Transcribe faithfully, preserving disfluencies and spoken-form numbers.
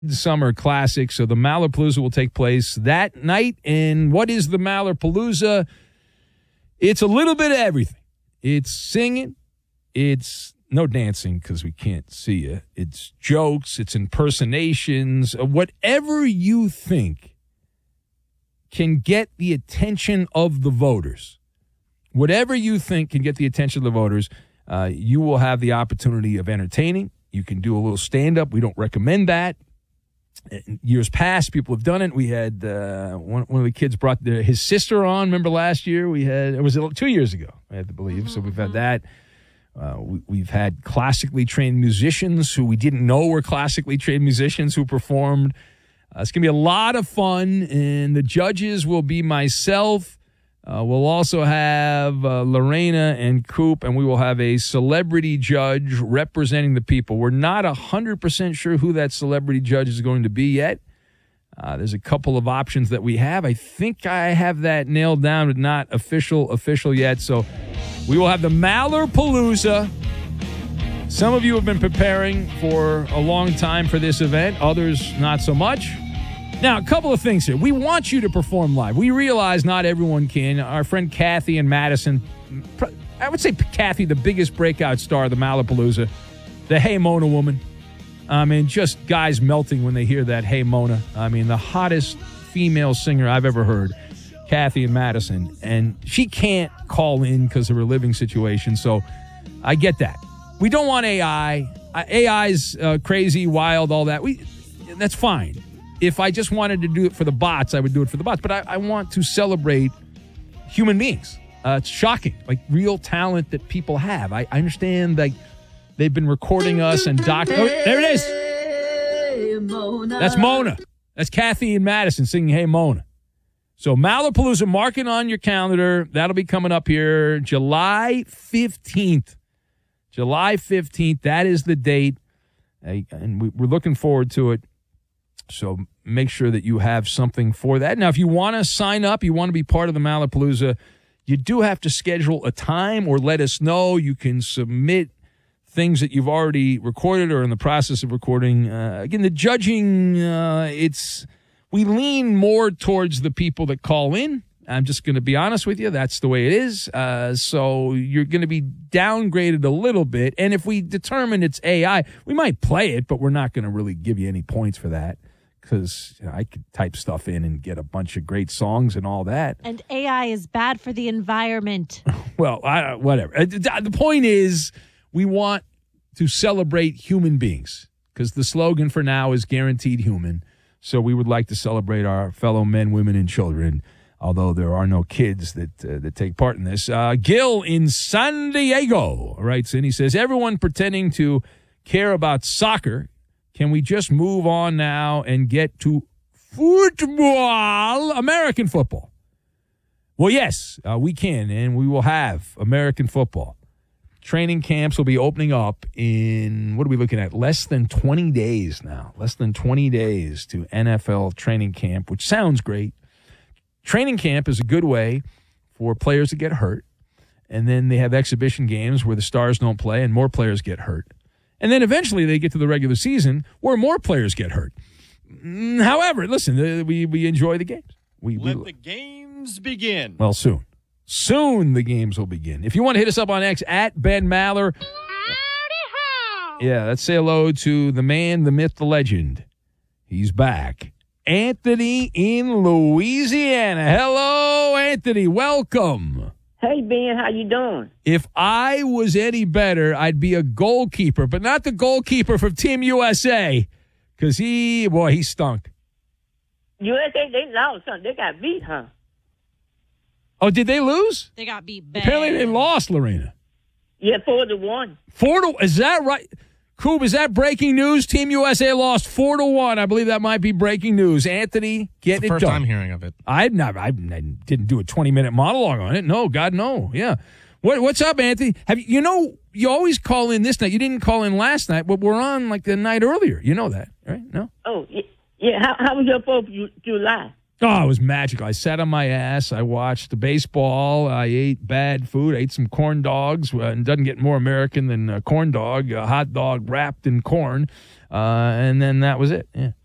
Summer Classic. So the Malapalooza will take place that night. And what is the Malapalooza? It's a little bit of everything. It's singing. It's no dancing because we can't see you. It's jokes. It's impersonations. Whatever you think can get the attention of the voters. Whatever you think can get the attention of the voters, uh, you will have the opportunity of entertaining. You can do a little stand-up. We don't recommend that. In years past, people have done it. We had uh, one, one of the kids brought the, his sister on. Remember last year? We had it was two years ago, I have to believe. Mm-hmm. So we've had that. Uh, we, we've had classically trained musicians who we didn't know were classically trained musicians who performed. Uh, it's going to be a lot of fun, and the judges will be myself. Uh, we'll also have uh, Lorena and Coop, and we will have a celebrity judge representing the people. We're not one hundred percent sure who that celebrity judge is going to be yet. Uh, there's a couple of options that we have. I think I have that nailed down, but not official, official yet. So we will have the Malapalooza. Some of you have been preparing for a long time for this event. Others, not so much. Now, a couple of things here. We want you to perform live. We realize not everyone can. Our friend Kathy and Madison, I would say Kathy, the biggest breakout star of the Malapalooza, the Hey Mona woman. I mean, just guys melting when they hear that Hey Mona. I mean, the hottest female singer I've ever heard, Kathy and Madison. And she can't call in because of her living situation, so I get that. We don't want A I. A I's uh, crazy, wild, all that. We That's fine. If I just wanted to do it for the bots, I would do it for the bots. But I, I want to celebrate human beings. Uh, it's shocking, like real talent that people have. I, I understand like they've been recording us and doc. Oh, there it is. Hey, Mona. That's Mona. That's Kathy and Madison singing Hey Mona. So Malapalooza, mark it on your calendar. That'll be coming up here July fifteenth. July fifteenth. That is the date. And we, we're looking forward to it. So make sure that you have something for that. Now, if you want to sign up, you want to be part of the Malapalooza, you do have to schedule a time or let us know. You can submit things that you've already recorded or in the process of recording. Uh, again, the judging, uh, it's we lean more towards the people that call in. I'm just going to be honest with you. That's the way it is. Uh, so you're going to be downgraded a little bit. And if we determine it's A I, we might play it, but we're not going to really give you any points for that. Because you know, I could type stuff in and get a bunch of great songs and all that. And A I is bad for the environment. Well, I, whatever. The point is we want to celebrate human beings because the slogan for now is guaranteed human. So we would like to celebrate our fellow men, women, and children, although there are no kids that uh, that take part in this. Uh, Gil in San Diego writes in, he says, everyone pretending to care about soccer. Can we just move on now and get to football, American football? Well, yes, uh, we can, and we will have American football. Training camps will be opening up in, what are we looking at, less than twenty days now. Less than twenty days to N F L training camp, which sounds great. Training camp is a good way for players to get hurt, and then they have exhibition games where the stars don't play and more players get hurt. And then eventually they get to the regular season where more players get hurt. However, listen, we, we enjoy the games. We, Let we, the games begin. Well, soon. Soon the games will begin. If you want to hit us up on X, at Ben Maller. Yeah, let's say hello to the man, the myth, the legend. He's back. Anthony in Louisiana. Hello, Anthony. Welcome. Hey, Ben, how you doing? If I was any better, I'd be a goalkeeper, but not the goalkeeper from Team U S A, because he, boy, he stunk. U S A, they lost, son. They got beat, huh? Oh, did they lose? They got beat bad. Apparently they lost, Lorena. Yeah, four to one. Four to, is that right? Coop, is that breaking news? Team U S A lost four to one. I believe that might be breaking news. Anthony, get it's the it first done. time hearing of it. I've not. I didn't do a twenty-minute monologue on it. No, God, no. Yeah. What, what's up, Anthony? Have you? You know, you always call in this night. You didn't call in last night, but we're on like the night earlier. You know that, right? No. Oh, yeah. yeah. How, how was your fourth of July? Oh, it was magical. I sat on my ass. I watched the baseball. I ate bad food. I ate some corn dogs. Uh, and doesn't get more American than a corn dog, a hot dog wrapped in corn. Uh, and then that was it. Yeah.